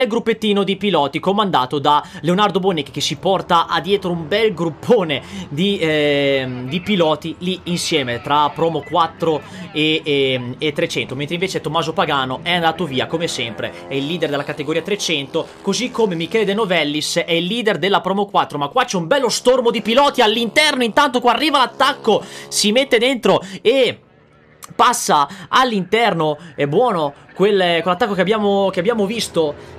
gruppettino di piloti comandato da Leonardo Bonecchi, che si porta a dietro un bel gruppone di piloti lì insieme tra Promo 4 e 300, mentre invece Tommaso Pagano è andato via come sempre, è il leader della categoria 300, così come Michele De Novellis è il leader della Promo 4. Ma qua c'è un bello stormo di piloti all'interno, intanto qua arriva l'attacco, si mette dentro e passa all'interno. È buono quell'attacco che abbiamo visto.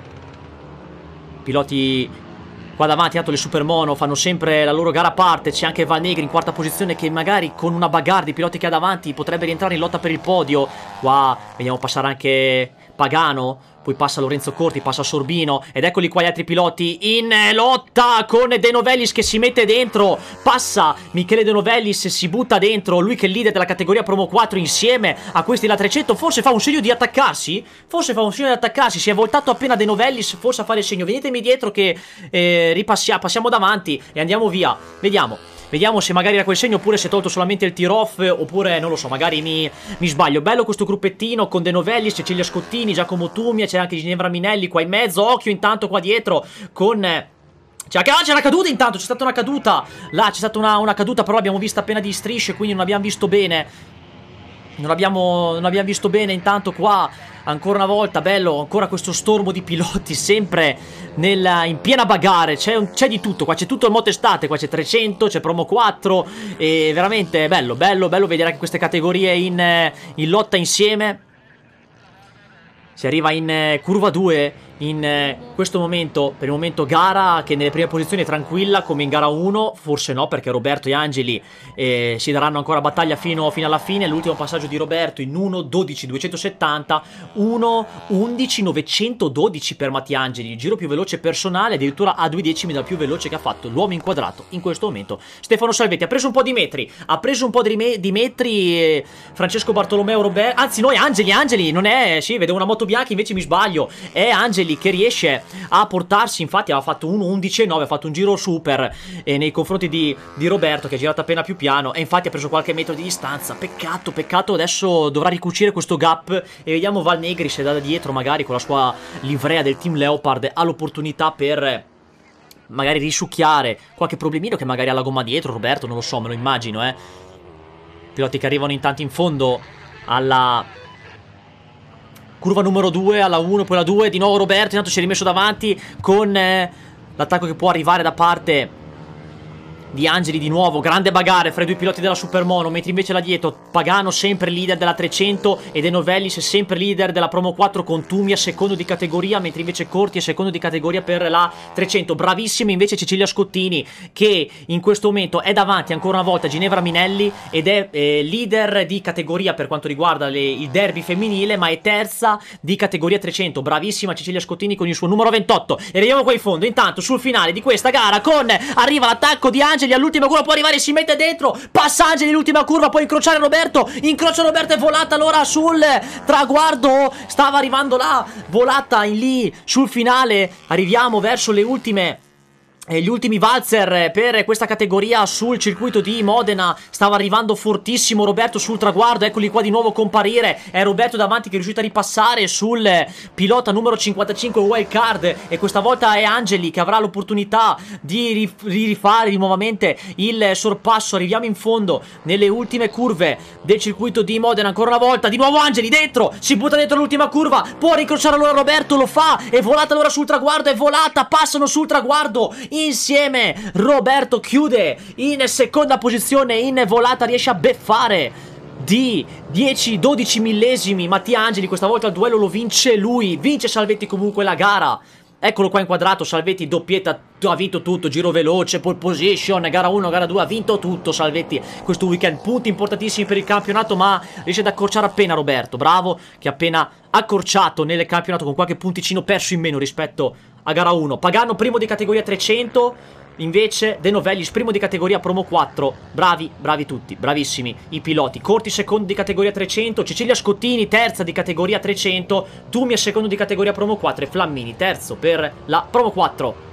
Piloti qua davanti, tanto le Supermono fanno sempre la loro gara a parte. C'è anche Valnegri in quarta posizione, che magari con una bagarre di piloti che ha davanti potrebbe rientrare in lotta per il podio. Qua vediamo passare anche Pagano, poi passa Lorenzo Corti, passa Sorbino, ed eccoli qua gli altri piloti in lotta con De Novellis che si mette dentro. Passa Michele De Novellis, si butta dentro, lui che è il leader della categoria Promo 4 insieme a questi della 300. Forse fa un segno di attaccarsi, si è voltato appena De Novellis, forse a fare il segno venitemi dietro che passiamo davanti e andiamo via. Vediamo se magari era quel segno, oppure si è tolto solamente il tir-off, oppure non lo so, magari mi sbaglio. Bello questo gruppettino con De Novellis, Cecilia Scottini, Giacomo Tumia, c'è anche Ginevra Minelli qua in mezzo. Occhio intanto qua dietro con... c'è una caduta intanto, c'è stata una caduta. Là c'è stata una caduta, però l'abbiamo vista appena di strisce, quindi non abbiamo visto bene. Non abbiamo visto bene. Intanto qua ancora una volta bello, ancora questo stormo di piloti sempre in piena bagarre. C'è di tutto, qua c'è tutto il moto estate, qua c'è 300, c'è Promo 4 e veramente bello vedere anche queste categorie in lotta insieme. Si arriva in curva 2 in questo momento, per il momento gara che nelle prime posizioni è tranquilla come in gara 1, forse no perché Roberto e Angeli si daranno ancora battaglia fino alla fine. L'ultimo passaggio di Roberto in 1.12.270, 1.11.912 per Mattia Angeli, il giro più veloce personale, addirittura a 2 decimi dal più veloce che ha fatto l'uomo inquadrato in questo momento. Stefano Salvetti ha preso un po' di metri, Francesco Bartolomeo, Roberto, anzi no, è Angeli, non è, sì, vedevo una moto bianca, invece mi sbaglio, è Angeli che riesce a portarsi, infatti aveva fatto 1.11.9, ha fatto un giro super nei confronti di Roberto, che ha girato appena più piano e infatti ha preso qualche metro di distanza. Peccato, adesso dovrà ricucire questo gap e vediamo Valnegri se da dietro magari con la sua livrea del Team Leopard ha l'opportunità per magari risucchiare qualche problemino che magari ha la gomma dietro. Roberto non lo so, me lo immagino, piloti che arrivano intanto in fondo alla curva numero 2, alla 1, poi alla 2, di nuovo Roberto, intanto si è rimesso davanti con l'attacco che può arrivare da parte di Angeli di nuovo. Grande bagarre fra i due piloti della Supermono, mentre invece là dietro Pagano sempre leader della 300 e De Novellis sempre leader della Promo 4 con Tumia secondo di categoria, mentre invece Corti è secondo di categoria per la 300. Bravissima invece Cecilia Scottini, che in questo momento è davanti ancora una volta Ginevra Minelli ed è leader di categoria per quanto riguarda il derby femminile, ma è terza di categoria 300. Bravissima Cecilia Scottini con il suo numero 28. E vediamo qua in fondo intanto sul finale di questa gara arriva l'attacco di Angeli all'ultima curva, può arrivare, si mette dentro, passa Angeli l'ultima curva, può incrocia Roberto e volata allora sul traguardo, stava arrivando là, volata in lì sul finale. Arriviamo verso gli ultimi valzer per questa categoria sul circuito di Modena. Stava arrivando fortissimo Roberto sul traguardo, eccoli qua di nuovo comparire. È Roberto davanti che è riuscito a ripassare sul pilota numero 55 wildcard, e questa volta è Angeli che avrà l'opportunità di rifare nuovamente il sorpasso. Arriviamo in fondo nelle ultime curve del circuito di Modena, ancora una volta di nuovo Angeli dentro, si butta dentro l'ultima curva, può rincrociare allora Roberto, lo fa, è volata allora sul traguardo, è volata, passano sul traguardo insieme. Roberto chiude in seconda posizione in volata, riesce a beffare di 10-12 millesimi Mattia Angeli. Questa volta il duello lo vince lui, vince Salvetti comunque la gara. Eccolo qua inquadrato, Salvetti doppietta, ha vinto tutto, giro veloce, pole position, gara 1, gara 2, ha vinto tutto Salvetti questo weekend. Punti importantissimi per il campionato, ma riesce ad accorciare appena Roberto, bravo, che ha appena accorciato nel campionato con qualche punticino perso in meno rispetto a gara 1. Pagano primo di categoria 300, invece De Novellis primo di categoria Promo 4. Bravi tutti, bravissimi i piloti. Corti secondo di categoria 300, Cecilia Scottini terza di categoria 300, Tumia secondo di categoria Promo 4 e Flammini terzo per la Promo 4.